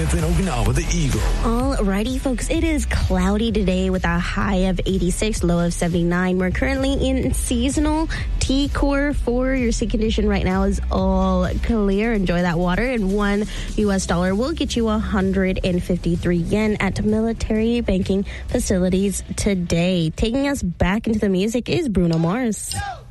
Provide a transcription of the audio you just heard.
Live in Okinawa, the Eagle. Alrighty, folks. It is cloudy today with a high of 86, low of 79. We're currently in seasonal T-Core 4. Your sea condition right now is all clear. Enjoy that water. And $1 will get you 153 yen at military banking facilities today. Taking us back into the music is Bruno Mars.